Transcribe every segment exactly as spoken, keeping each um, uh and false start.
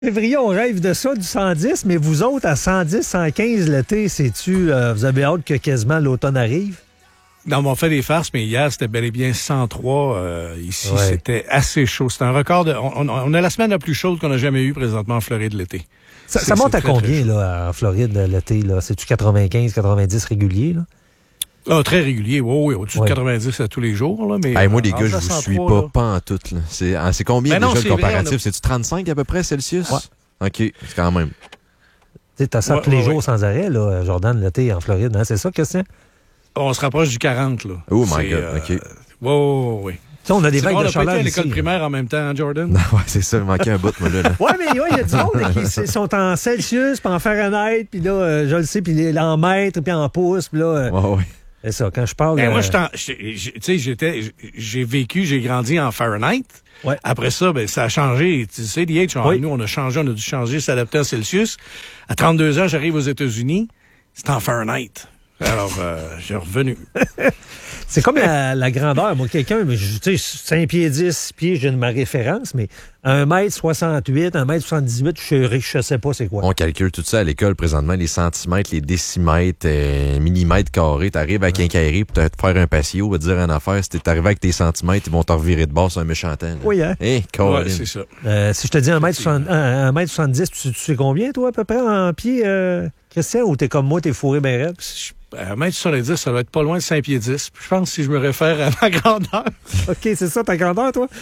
Février, on rêve de ça, du cent dix, mais vous autres, à cent dix, cent quinze l'été, sais-tu, euh, vous avez hâte que quasiment l'automne arrive? Non, mais on fait des farces, mais hier, c'était bel et bien cent trois. Euh, ici, ouais. C'était assez chaud. C'était un record. De, on, on a la semaine la plus chaude qu'on a jamais eue présentement en Floride l'été. Ça, ça monte à très, combien, très là, en Floride, l'été? Là? C'est-tu quatre-vingt-quinze, quatre-vingt-dix régulier, là? Ah, très régulier, oui, oui, au-dessus ouais. de quatre-vingt-dix à tous les jours. Là, mais, hey, moi, les gars, je vous suis pas, pas en tout. Là. C'est, c'est combien ben déjà non, le comparatif? Vrai, a... C'est-tu trente-cinq à peu près Celsius? Ouais. OK, c'est quand même. Tu sais, t'as ça ouais, tous les ouais, jours ouais. sans arrêt, là, Jordan, l'été en Floride, hein? C'est ça, Christian? On se rapproche du quarante, là. Oh my God, euh... OK. Oui, oui, oui. T'sais, on a des vagues de chaleur. On a pas été à l'école ici, primaire là. en même temps, hein, Jordan? Non, ouais, c'est ça, il manquait un bout, moi, là. là. ouais, mais il ouais, y a du monde qui sont en Celsius, puis en Fahrenheit, puis là, euh, je le sais, puis en mètres, puis en pouces, puis là... Euh, ouais, ouais. C'est ça, quand je parle... Ben, euh... moi, tu sais, j'étais, j'ai vécu, j'ai grandi en Fahrenheit. Ouais. Après ça, ben, ça a changé. Tu sais, D H, oui. nous, on a changé, on a dû changer, s'adapter à Celsius. À trente-deux ans, j'arrive aux États-Unis. C'est en Fahrenheit. Alors, euh, j'ai revenu. C'est comme la, la grandeur. Moi, quelqu'un, tu sais, cinq pieds dix, six pieds, j'ai ma référence, mais un mètre soixante-huit, un mètre soixante-dix-huit, je ne sais pas c'est quoi. On calcule tout ça à l'école présentement, les centimètres, les décimètres, euh, millimètres carrés. T'arrives avec ouais. un carré pour te faire un patio, va te dire une affaire. Si t'es arrivé avec tes centimètres, ils vont te revirer de bord sur un méchant temps. Là. Oui, hein? Hey, ouais, c'est ça. Euh, si je te dis un mètre soixante-dix, tu, tu sais combien, toi, à peu près, en pied, euh, Christian, ou t'es comme moi, t'es fourré ben raide? un mètre soixante-dix, ça doit être pas loin de cinq pieds dix. Je pense si je me réfère à ma grandeur. OK, c'est ça ta grandeur, toi?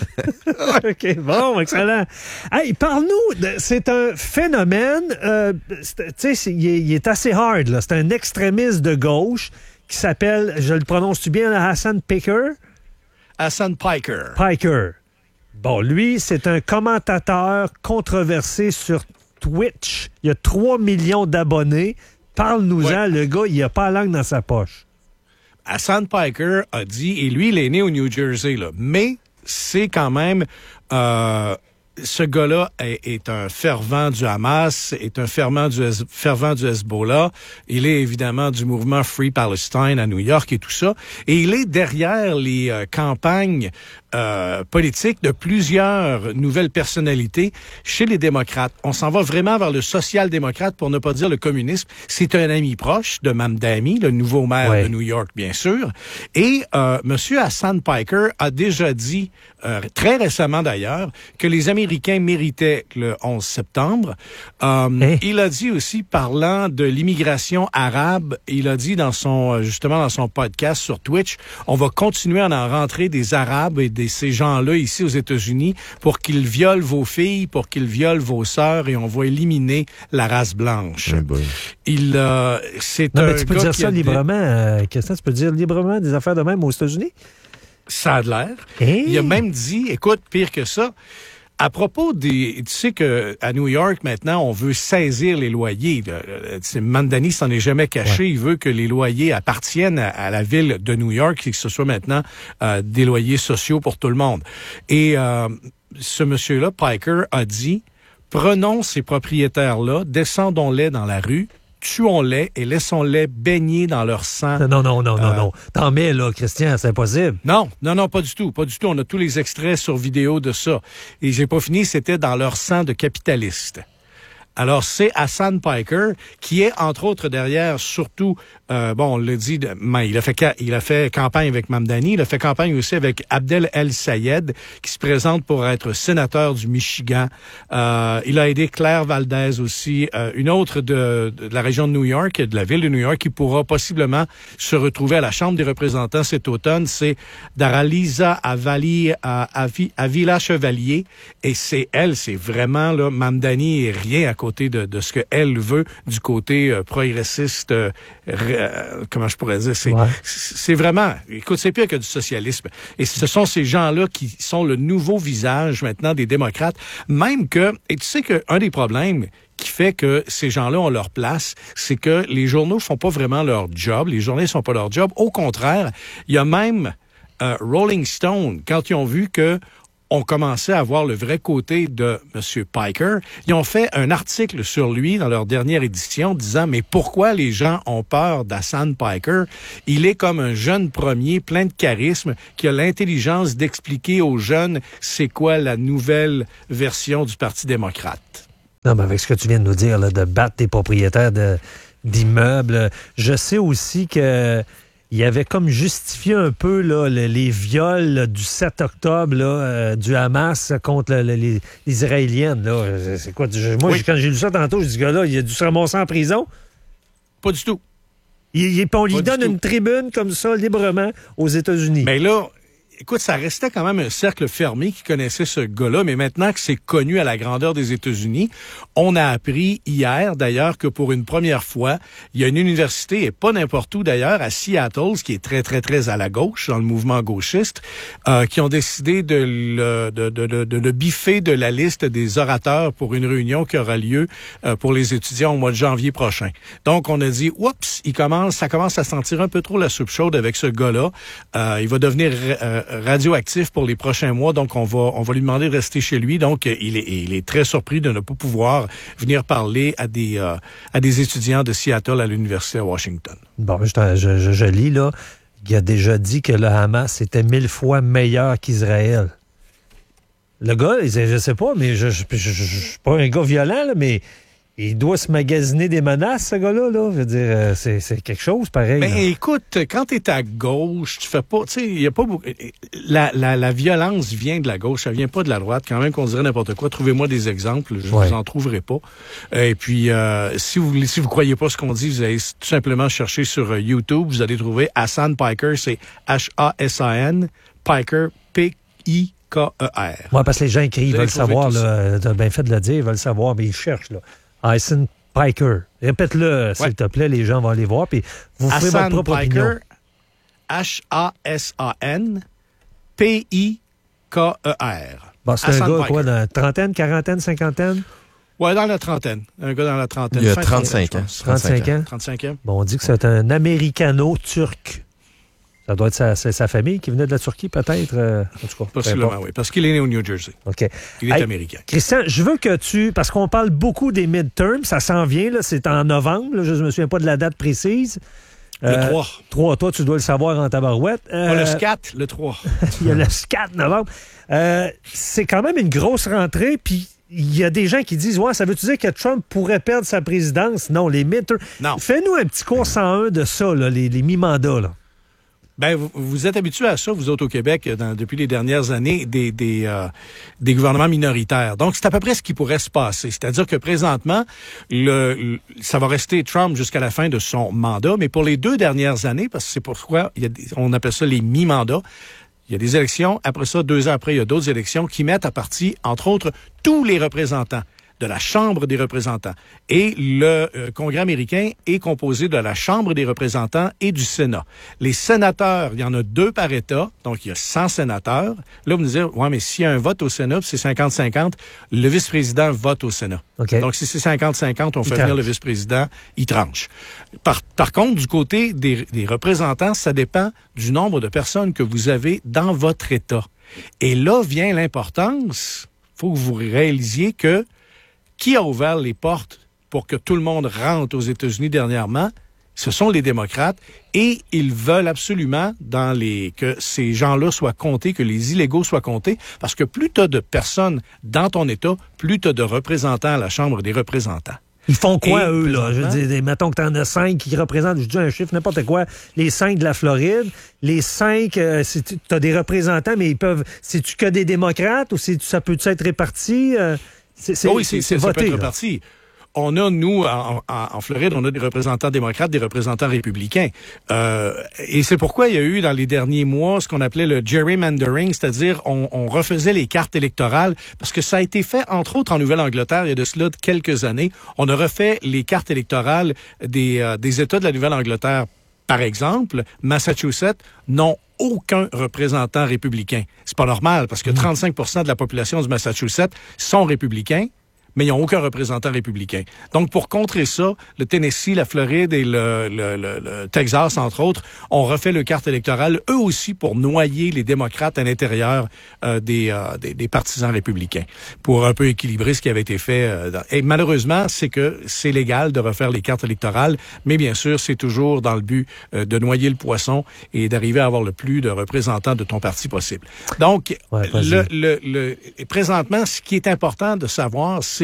OK, bon, excellent. Hey, parle-nous, de, c'est un phénomène, euh, tu sais, il, il est assez hard, là. C'est un extrémiste de gauche qui s'appelle, je le prononce-tu bien, Hassan Piker? Hassan Piker. Piker. Bon, lui, c'est un commentateur controversé sur Twitch. Il y a trois millions d'abonnés. Parle-nous-en, ouais. Le gars, il a pas la langue dans sa poche. Hassan Piker a dit, et lui, il est né au New Jersey, là, mais c'est quand même... Euh, ce gars-là est, est un fervent du Hamas, est un fervent du, fervent du Hezbollah. Il est évidemment du mouvement Free Palestine à New York et tout ça. Et il est derrière les euh, campagnes euh, politiques de plusieurs nouvelles personnalités chez les démocrates. On s'en va vraiment vers le social-démocrate, pour ne pas dire le communisme. C'est un ami proche de Mamdani, le nouveau maire ouais. de New York, bien sûr. Et euh, M. Hassan Piker a déjà dit, euh, très récemment d'ailleurs, que les Américains Américains méritaient le onze septembre. Euh, hey. Il a dit aussi, parlant de l'immigration arabe, il a dit dans son justement dans son podcast sur Twitch, on va continuer à en rentrer des Arabes et de ces gens-là ici aux États-Unis pour qu'ils violent vos filles, pour qu'ils violent vos sœurs, et on va éliminer la race blanche. Hey boy. Il, euh, c'est non, un mais tu peux gars dire qui ça a librement, euh, Christian, tu peux dire librement des affaires de même aux États-Unis? Ça a de l'air. Hey. Il a même dit, écoute, pire que ça, à propos des... Tu sais qu'à New York, maintenant, on veut saisir les loyers. Mamdani s'en est jamais caché. Ouais. Il veut que les loyers appartiennent à, à la ville de New York et que ce soit maintenant euh, des loyers sociaux pour tout le monde. Et euh, ce monsieur-là, Piker, a dit, prenons ces propriétaires-là, descendons-les dans la rue, tuons-les et laissons-les baigner dans leur sang. Non, non, non, non, euh, non. T'en mets, là, Christian, c'est impossible. Non, non, non, pas du tout, pas du tout. On a tous les extraits sur vidéo de ça. Et j'ai pas fini, c'était dans leur sang de capitalistes. Alors, c'est Hassan Piker qui est, entre autres, derrière, surtout, euh, bon, on l'a dit, ben, il a fait il a fait campagne avec Mamdani, il a fait campagne aussi avec Abdel El-Sayed, qui se présente pour être sénateur du Michigan. Euh, il a aidé Claire Valdez aussi, euh, une autre de, de la région de New York, de la ville de New York, qui pourra possiblement se retrouver à la Chambre des représentants cet automne. C'est Daraliza Avali, Avi, Avila Chevalier, et c'est elle, c'est vraiment, là, Mamdani est rien à côté de, de ce qu'elle veut du côté euh, progressiste, euh, euh, comment je pourrais dire, c'est, ouais. c'est vraiment, écoute, c'est pire que du socialisme. Et ce sont ces gens-là qui sont le nouveau visage maintenant des démocrates, même que, et tu sais qu'un des problèmes qui fait que ces gens-là ont leur place, c'est que les journaux font pas vraiment leur job, les journalistes font pas leur job. Au contraire, il y a même euh, Rolling Stone, quand ils ont vu que on commençait à voir le vrai côté de M. Piker. Ils ont fait un article sur lui dans leur dernière édition disant « Mais pourquoi les gens ont peur d'Hassan Piker? Il est comme un jeune premier plein de charisme qui a l'intelligence d'expliquer aux jeunes c'est quoi la nouvelle version du Parti démocrate. » Non, mais avec ce que tu viens de nous dire, là, de battre des propriétaires de, d'immeubles, je sais aussi que il avait comme justifié un peu là, les, les viols là, du sept octobre là, euh, du Hamas contre le, le, les, les Israéliennes. Là. C'est quoi? Je, moi, oui. Quand j'ai lu ça tantôt, je dis, gars-là, il a dû se ramasser en prison. Pas du tout. Il, il, on lui donne une tribune comme ça, librement, aux États-Unis. Mais là, écoute, ça restait quand même un cercle fermé qui connaissait ce gars-là, mais maintenant que c'est connu à la grandeur des États-Unis, on a appris hier, d'ailleurs, que pour une première fois, il y a une université, et pas n'importe où d'ailleurs, à Seattle, ce qui est très, très, très à la gauche, dans le mouvement gauchiste, euh, qui ont décidé de le, de, de, de, de le biffer de la liste des orateurs pour une réunion qui aura lieu euh, pour les étudiants au mois de janvier prochain. Donc, on a dit, oups, il commence, ça commence à sentir un peu trop la soupe chaude avec ce gars-là. Euh, il va devenir euh, radioactif pour les prochains mois, donc on va on va lui demander de rester chez lui. Donc il est il est très surpris de ne pas pouvoir venir parler à des euh, à des étudiants de Seattle à l'université à Washington. Bon, je, je, je, je lis là, il a déjà dit que le Hamas était mille fois meilleur qu'Israël. Le gars, je sais pas, mais je je, je, je, je suis pas un gars violent là, mais il doit se magasiner des menaces, ce gars-là, là. Je veux dire, c'est, c'est quelque chose pareil. Mais écoute, quand t'es à gauche, tu fais pas, tu sais, il y a pas beaucoup, la, la, la violence vient de la gauche, ça vient pas de la droite. Quand même qu'on dirait n'importe quoi, trouvez-moi des exemples, je ouais. vous en trouverai pas. Et puis, euh, si vous, si vous croyez pas ce qu'on dit, vous allez tout simplement chercher sur YouTube, vous allez trouver Hasan Piker, c'est H A S A N, Piker, P I K E R. Oui, parce que les gens écrivent, ils veulent savoir, là, t'as bien fait de le dire, ils veulent savoir, mais ils cherchent, là. Hasan Piker. Répète-le, s'il ouais. te plaît, les gens vont aller voir, puis vous ferez votre propre Piker, opinion. H A S A N P I K E R. Bon, c'est Hasan un gars, Piker. Quoi, dans la trentaine, quarantaine, cinquantaine? Oui, dans la trentaine. Un gars dans la trentaine. Il a trente-cinq ans. trente-cinq ans. trente-cinq ans. Bon, on dit que c'est un américano-turc. Ça doit être sa, sa, sa famille qui venait de la Turquie, peut-être. Euh, en tout cas, possiblement, oui. Parce qu'il est né au New Jersey. OK. Il est hey, américain. Christian, je veux que tu... Parce qu'on parle beaucoup des midterms, ça s'en vient, là, c'est en novembre. Là, je ne me souviens pas de la date précise. Le euh, trois. trois, toi, tu dois le savoir en tabarouette. Euh, Pas le S C A T, le trois. Il y a le S C A T novembre. Euh, c'est quand même une grosse rentrée, puis... Il y a des gens qui disent, ouais, ça veut-tu dire que Trump pourrait perdre sa présidence? Non, les midterms... Non. Fais-nous un petit cours cent un de ça, là, les, les mi-mandats, là. Ben, vous, vous êtes habitués à ça, vous autres au Québec, dans, depuis les dernières années, des, des, euh, des gouvernements minoritaires. Donc, c'est à peu près ce qui pourrait se passer. C'est-à-dire que présentement, le, le ça va rester Trump jusqu'à la fin de son mandat, mais pour les deux dernières années, parce que c'est pourquoi il y a des, on appelle ça les mi-mandats, il y a des élections. Après ça, deux ans après, il y a d'autres élections qui mettent à partie, entre autres, tous les représentants de la Chambre des représentants. Et le euh, Congrès américain est composé de la Chambre des représentants et du Sénat. Les sénateurs, il y en a deux par État, donc il y a cent sénateurs. Là, vous me dites, ouais, mais s'il y a un vote au Sénat, c'est cinquante cinquante, le vice-président vote au Sénat. Okay. Donc, si c'est cinquante cinquante, on fait venir le vice-président, il tranche. Par, par contre, du côté des, des représentants, ça dépend du nombre de personnes que vous avez dans votre État. Et là vient l'importance, il faut que vous réalisiez que qui a ouvert les portes pour que tout le monde rentre aux États-Unis dernièrement? Ce sont les démocrates et ils veulent absolument dans les que ces gens-là soient comptés, que les illégaux soient comptés, parce que plus tu as de personnes dans ton État, plus tu as de représentants à la Chambre des représentants. Ils font quoi, et, eux, là? Je veux dire, mettons que tu en as cinq qui représentent, je dis un chiffre, n'importe quoi, les cinq de la Floride, les cinq, euh, tu as des représentants, mais ils peuvent... C'est-tu que des démocrates ou c'est, ça peut être réparti... Euh... C'est, c'est, oui, c'est, c'est, c'est voté, ça peut être réparti. On a, nous, en, en, en Floride, on a des représentants démocrates, des représentants républicains. Euh, et c'est pourquoi il y a eu, dans les derniers mois, ce qu'on appelait le gerrymandering, c'est-à-dire on, on refaisait les cartes électorales, parce que ça a été fait, entre autres, en Nouvelle-Angleterre, il y a de cela quelques années. On a refait les cartes électorales des, euh, des États de la Nouvelle-Angleterre. Par exemple, Massachusetts n'ont aucun représentant républicain. C'est pas normal, parce que trente-cinq pour cent de la population du Massachusetts sont républicains, mais ils n'ont aucun représentant républicain. Donc, pour contrer ça, le Tennessee, la Floride et le, le, le, le Texas, entre autres, ont refait le carte électorale, eux aussi, pour noyer les démocrates à l'intérieur euh, des, euh, des, des partisans républicains, pour un peu équilibrer ce qui avait été fait. Euh, dans... Et malheureusement, c'est que c'est légal de refaire les cartes électorales, mais bien sûr, c'est toujours dans le but euh, de noyer le poisson et d'arriver à avoir le plus de représentants de ton parti possible. Donc, ouais, le, le, le, présentement, ce qui est important de savoir, c'est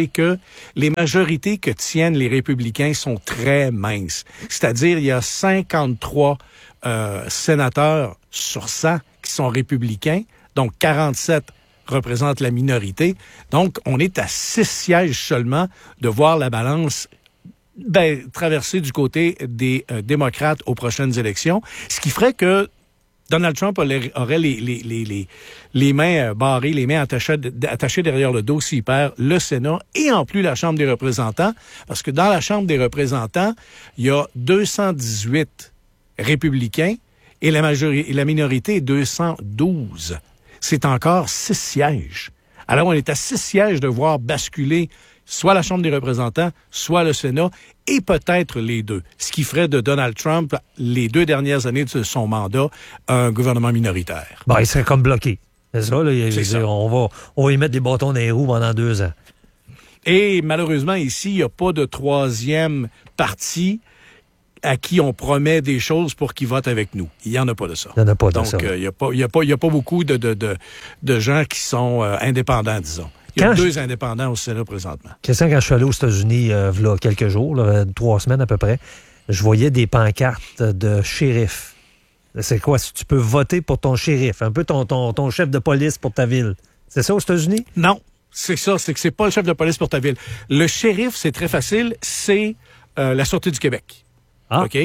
c'est que les majorités que tiennent les républicains sont très minces. C'est-à-dire, il y a cinquante-trois euh, sénateurs sur cent qui sont républicains, donc quarante-sept représentent la minorité. Donc, on est à six sièges seulement de voir la balance ben, traverser du côté des euh, démocrates aux prochaines élections, ce qui ferait que Donald Trump aurait les, les, les, les, les mains barrées, les mains attachées, attachées derrière le dos s'il perd le Sénat et en plus la Chambre des représentants, parce que dans la Chambre des représentants, il y a deux cent dix-huit républicains et la, majorité, et la minorité est deux cent douze. C'est encore six sièges. Alors, on est à six sièges de voir basculer soit la Chambre des représentants, soit le Sénat, et peut-être les deux. Ce qui ferait de Donald Trump, les deux dernières années de son mandat, un gouvernement minoritaire. Bon, il serait comme bloqué. C'est ça, là. C'est ça. On va, on va y mettre des bâtons dans les roues pendant deux ans. Et malheureusement, ici, il n'y a pas de troisième parti à qui on promet des choses pour qu'il vote avec nous. Il n'y en a pas de ça. Il n'y en a pas de Donc, ça. Donc, il n'y a, a, a, a pas beaucoup de, de, de, de gens qui sont euh, indépendants, disons. Il y a Quand deux je... indépendants au Sénat présentement. Christian, quand je suis allé aux États-Unis, euh, il y a quelques jours, là, trois semaines à peu près, je voyais des pancartes de shérif. C'est quoi? Si tu peux voter pour ton shérif, un peu ton, ton, ton chef de police pour ta ville. C'est ça aux États-Unis? Non, c'est ça. C'est que c'est pas le chef de police pour ta ville. Le shérif, c'est très facile. C'est euh, la Sûreté du Québec. Ah. OK?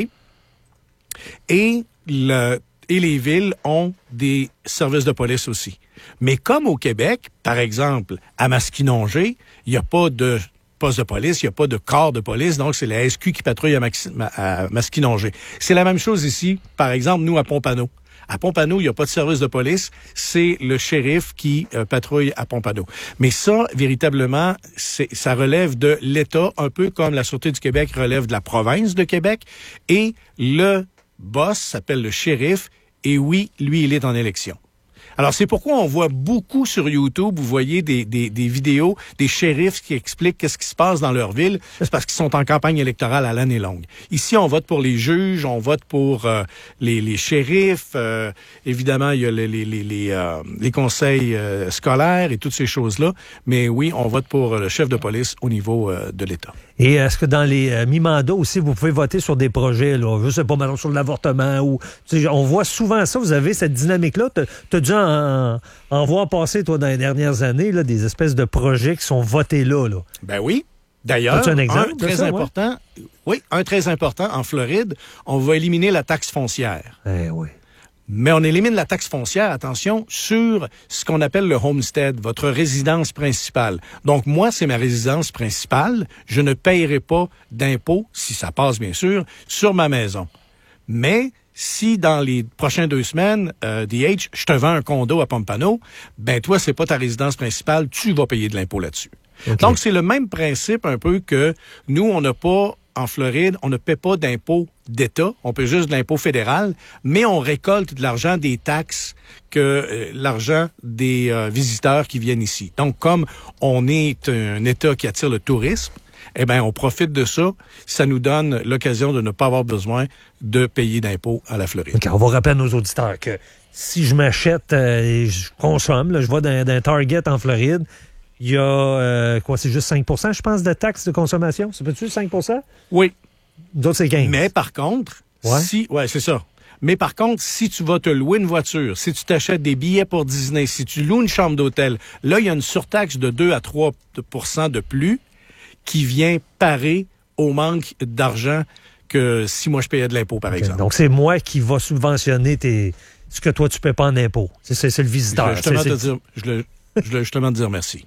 Et le... Et les villes ont des services de police aussi. Mais comme au Québec, par exemple, à Masquinongé, il n'y a pas de poste de police, il n'y a pas de corps de police, donc c'est la S Q qui patrouille à, Maxi- à Masquinongé. C'est la même chose ici, par exemple, nous, à Pompano. À Pompano, il n'y a pas de service de police, c'est le shérif qui euh, patrouille à Pompano. Mais ça, véritablement, c'est, ça relève de l'État, un peu comme la Sûreté du Québec relève de la province de Québec, et le boss s'appelle le shérif. Et oui, lui, il est en élection. Alors, c'est pourquoi on voit beaucoup sur YouTube, vous voyez des, des, des vidéos des shérifs qui expliquent qu'est-ce qui se passe dans leur ville. C'est parce qu'ils sont en campagne électorale à l'année longue. Ici, on vote pour les juges, on vote pour euh, les, les shérifs. Euh, évidemment, il y a les, les, les, les, euh, les conseils euh, scolaires et toutes ces choses-là. Mais oui, on vote pour le chef de police au niveau euh, de l'État. Et est-ce que dans les euh, mi-mandats aussi, vous pouvez voter sur des projets, là, je sais pas, maintenant sur l'avortement ou, tu sais, on voit souvent ça, vous avez cette dynamique-là. Tu as dû en, en voir passer, toi, dans les dernières années, là, des espèces de projets qui sont votés là. là. Ben oui. D'ailleurs, As-tu un, exemple un très ça, important, ouais? oui, un très important, en Floride, on va éliminer la taxe foncière. Eh oui. Mais on élimine la taxe foncière, attention, sur ce qu'on appelle le homestead, votre résidence principale. Donc, moi, c'est ma résidence principale. Je ne paierai pas d'impôts, si ça passe bien sûr, sur ma maison. Mais si dans les prochaines deux semaines, euh, D H, je te vends un condo à Pompano, ben toi, c'est pas ta résidence principale, tu vas payer de l'impôt là-dessus. Okay. Donc, c'est le même principe un peu que nous, on n'a pas, en Floride, on ne paie pas d'impôt d'État, on paie juste de l'impôt fédéral, mais on récolte de l'argent des taxes que euh, l'argent des euh, visiteurs qui viennent ici. Donc, comme on est un État qui attire le tourisme, eh bien, on profite de ça. Ça nous donne l'occasion de ne pas avoir besoin de payer d'impôts à la Floride. Okay, on va rappeler à nos auditeurs que si je m'achète euh, et je consomme, là, je vais dans, dans Target en Floride, il y a, euh, quoi, c'est juste cinq pour cent, je pense, de taxes de consommation. Ça peut-tu cinq pour cent? Oui. D'autres, c'est quinze. Mais par contre, ouais. si, ouais, c'est ça. Mais par contre, si tu vas te louer une voiture, si tu t'achètes des billets pour Disney, si tu loues une chambre d'hôtel, là, il y a une surtaxe de deux à trois pour cent de plus qui vient parer au manque d'argent que si moi je payais de l'impôt, par okay. exemple. Donc, c'est moi qui va subventionner tes... ce que toi, tu ne paies pas en impôt. C'est, c'est, c'est le visiteur. Je voulais justement, c'est, te c'est... dire, je le, je voulais justement te dire merci.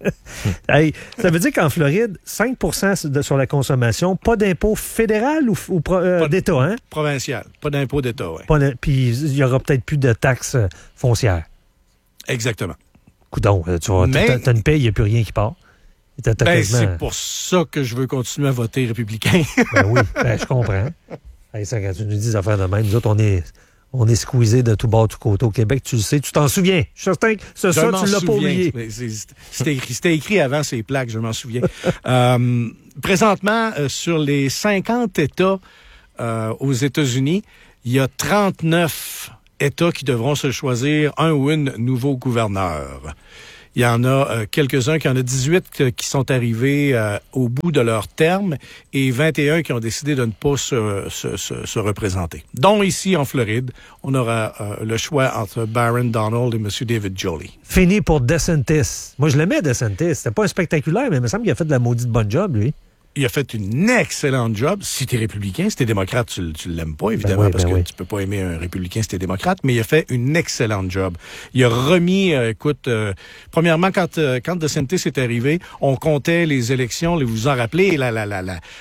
Hey, ça veut dire qu'en Floride, cinq pour cent de, sur la consommation, pas d'impôt fédéral ou, ou euh, d'État, hein? Provincial. Pas d'impôt d'État, oui. Puis il y aura peut-être plus de taxes foncières. Exactement. Coudon, tu as Mais... une paye, il n'y a plus rien qui part. Ben, quasiment... c'est pour ça que je veux continuer à voter républicain. Ben oui, ben, je comprends. Hey, ça, quand tu nous dis des affaires de même, nous autres, on est, on est squeezés de tout bord, tout côté au Québec. Tu le sais, tu t'en souviens. Je suis certain que ce ça, tu l'as souviens. Pas oublié. C'était écrit, c'était écrit avant ces plaques, je m'en souviens. euh, présentement, euh, sur les cinquante États euh, aux États-Unis, il y a trente-neuf États qui devront se choisir un ou une nouveau gouverneur. Il y en a euh, quelques-uns, il y en a dix-huit euh, qui sont arrivés euh, au bout de leur terme et vingt et un qui ont décidé de ne pas se, se, se, se représenter. Donc ici, en Floride, on aura euh, le choix entre Byron Donald et M. David Jolley. Fini pour DeSantis. Moi, je l'aimais, DeSantis. C'était pas un spectaculaire, mais il me semble qu'il a fait de la maudite bonne job, lui. Il a fait une excellente job. Si t'es républicain, si t'es démocrate, tu, tu l'aimes pas, évidemment, ben oui, parce ben que oui. tu peux pas aimer un républicain si t'es démocrate, mais il a fait une excellente job. Il a remis, euh, écoute, euh, premièrement, quand, euh, quand DeSantis est arrivé, on comptait les élections, vous vous en rappelez, la, la, la, la,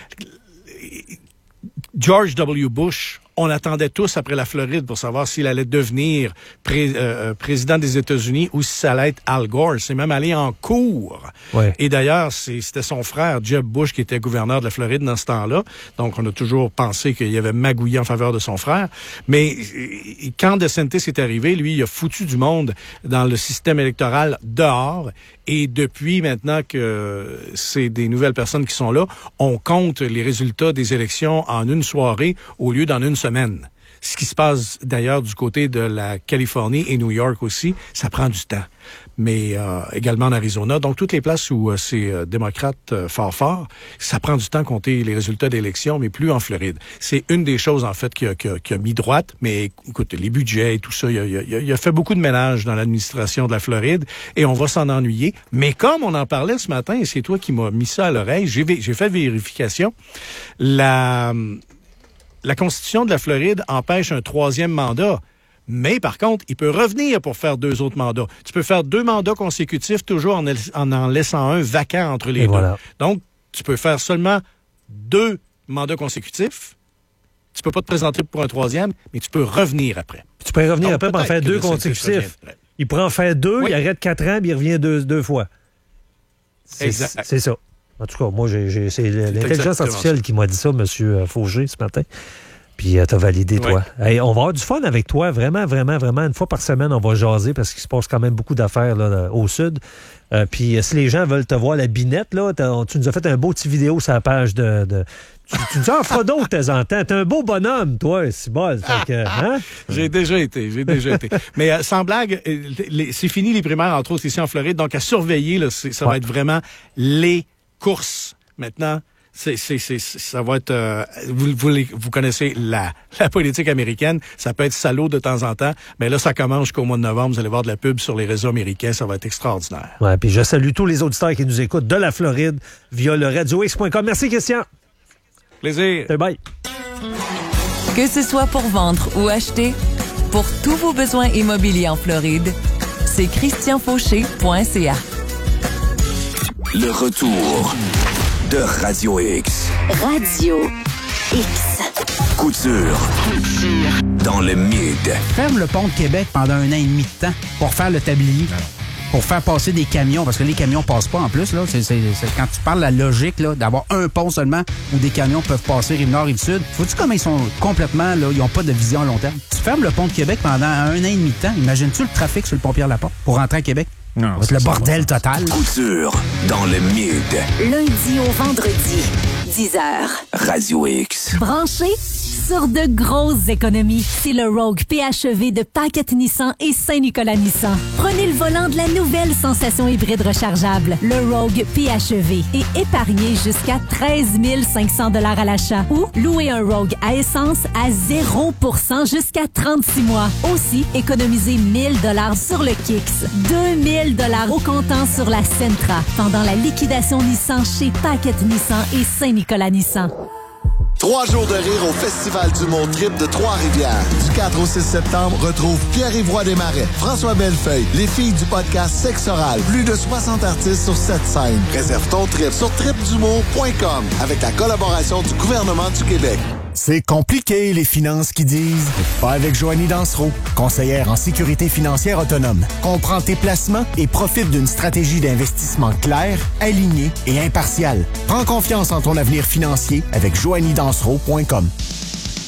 George W. Bush, on attendait tous après la Floride pour savoir s'il allait devenir pré- euh, président des États-Unis ou si ça allait être Al Gore. C'est même allé en cours. Ouais. Et d'ailleurs, c'est, c'était son frère, Jeb Bush, qui était gouverneur de la Floride dans ce temps-là. Donc, on a toujours pensé qu'il y avait magouillé en faveur de son frère. Mais quand DeSantis est arrivé, lui, il a foutu du monde dans le système électoral dehors. Et depuis maintenant que c'est des nouvelles personnes qui sont là, on compte les résultats des élections en une soirée au lieu d'en une semaine. Ce qui se passe d'ailleurs du côté de la Californie et New York aussi, ça prend du temps. Mais euh, également en Arizona. Donc, toutes les places où euh, c'est euh, démocrate euh, fort fort, ça prend du temps compter les résultats d'élections, mais plus en Floride. C'est une des choses, en fait, qui a, qui a, qui a mis droite. Mais écoute, les budgets et tout ça, il a, il a, il a fait beaucoup de ménage dans l'administration de la Floride et on va s'en ennuyer. Mais comme on en parlait ce matin, et c'est toi qui m'as mis ça à l'oreille, j'ai, j'ai fait vérification, la... La Constitution de la Floride empêche un troisième mandat. Mais par contre, il peut revenir pour faire deux autres mandats. Tu peux faire deux mandats consécutifs, toujours en en, en laissant un vacant entre les Et deux. voilà. Donc, tu peux faire seulement deux mandats consécutifs. Tu peux pas te présenter pour un troisième, mais tu peux revenir après. Tu peux revenir Donc, après pour en faire deux consécutifs. Il pourrait en faire deux, oui. Il arrête quatre ans, puis il revient deux, deux fois. C'est, Exact. c'est ça. En tout cas, moi, j'ai, j'ai, c'est l'intelligence artificielle ça. qui m'a dit ça, M. Fauger, ce matin. Puis euh, t'as validé, ouais. toi. Hey, on va avoir du fun avec toi, vraiment, vraiment, vraiment. Une fois par semaine, on va jaser parce qu'il se passe quand même beaucoup d'affaires là, au sud. Euh, puis si les gens veulent te voir la binette, là, tu nous as fait un beau petit vidéo sur la page de... de tu, tu nous en feras d'autres de temps en temps. T'es un beau bonhomme, toi, c'est bon. Fait que, hein? J'ai déjà été, j'ai déjà été. Mais euh, sans blague, les, c'est fini les primaires, entre autres ici en Floride. Donc à surveiller, là, c'est, ça ouais. va être vraiment les courses maintenant. C'est, c'est, c'est, ça va être... Euh, vous, vous, vous connaissez la, la politique américaine. Ça peut être salaud de temps en temps, mais là, ça commence jusqu'au mois de novembre. Vous allez voir de la pub sur les réseaux américains. Ça va être extraordinaire. Ouais, puis je salue tous les auditeurs qui nous écoutent de la Floride via le radio x point com. Merci, Christian. Plaisir. Bye. Que ce soit pour vendre ou acheter, pour tous vos besoins immobiliers en Floride, c'est christian fauché point c a. Le retour de Radio X. Radio X. Couture. Couture. Dans le mid. Ferme le pont de Québec pendant un an et demi de temps pour faire le tablier. Pour faire passer des camions, parce que les camions passent pas en plus. Là. C'est, c'est, c'est, quand tu parles de la logique là, d'avoir un pont seulement où des camions peuvent passer rive-nord, rive-sud, vois-tu comment ils sont complètement, là, ils n'ont pas de vision à long terme? Tu fermes le pont de Québec pendant un an et demi de temps. Imagines-tu le trafic sur le pont Pierre-Laporte pour rentrer à Québec? Non, c'est le bordel bon. total. Couture dans le mid. Lundi au vendredi, dix heures. Radio X. Branché sur de grosses économies. C'est le Rogue P H E V de Paquette Nissan et Saint-Nicolas Nissan. Prenez le volant de la nouvelle sensation hybride rechargeable, le Rogue P H E V, et épargnez jusqu'à treize mille cinq cents dollars à l'achat. Ou louez un Rogue à essence à zéro pour cent jusqu'à trente-six mois. Aussi, économisez mille dollars sur le Kicks, deux mille dollars au comptant sur la Sentra pendant la liquidation Nissan chez Paquette Nissan et Saint-Nicolas Nissan. Trois jours de rire au Festival du Monde Trip de Trois-Rivières. Du quatre au six septembre, retrouve Pierre-Yves Roy Desmarais, François Bellefeuille, les filles du podcast Sexe Oral, plus de soixante artistes sur sept scènes. Réserve ton trip sur trip d'humour point com avec la collaboration du gouvernement du Québec. C'est compliqué, les finances qui disent. Pas avec Joanie Dansereau, conseillère en sécurité financière autonome. Comprends tes placements et profite d'une stratégie d'investissement claire, alignée et impartiale. Prends confiance en ton avenir financier avec joanie dansereau point com.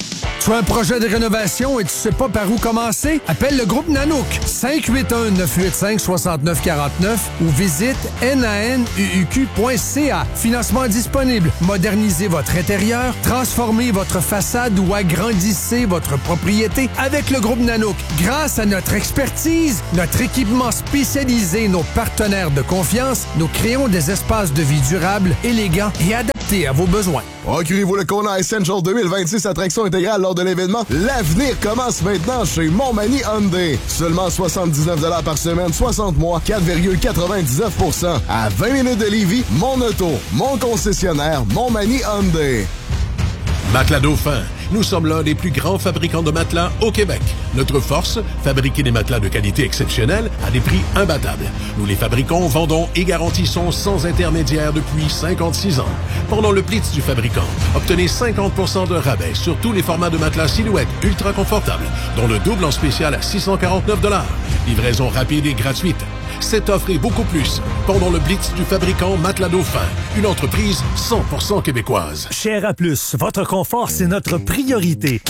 Tu as un projet de rénovation et tu sais pas par où commencer? Appelle le groupe Nanook. cinq huit un, neuf huit cinq, six neuf quatre neuf ou visite nanuq point c a. Financement disponible. Modernisez votre intérieur, transformez votre façade ou agrandissez votre propriété avec le groupe Nanook. Grâce à notre expertise, notre équipement spécialisé et nos partenaires de confiance, nous créons des espaces de vie durables, élégants et adaptés à vos besoins. Procurez-vous le Kona Essential deux mille vingt-six, attraction intégrale lors de l'événement. L'avenir commence maintenant chez Montmagny Hyundai. Seulement soixante-dix-neuf dollars par semaine, soixante mois, quatre virgule quatre-vingt-dix-neuf pour cent. À vingt minutes de Lévis, mon auto, mon concessionnaire, Montmagny Hyundai. Matelas Dauphin. Nous sommes l'un des plus grands fabricants de matelas au Québec. Notre force, fabriquer des matelas de qualité exceptionnelle à des prix imbattables. Nous les fabriquons, vendons et garantissons sans intermédiaire depuis cinquante-six ans. Pendant le Blitz du fabricant, obtenez cinquante pour cent de rabais sur tous les formats de matelas silhouette ultra confortables, dont le double en spécial à six cent quarante-neuf dollars. Livraison rapide et gratuite. Cette offre et beaucoup plus pendant le Blitz du fabricant Matelas Dauphin, une entreprise cent pour cent québécoise. Chez R A plus, votre confort, c'est notre priorité.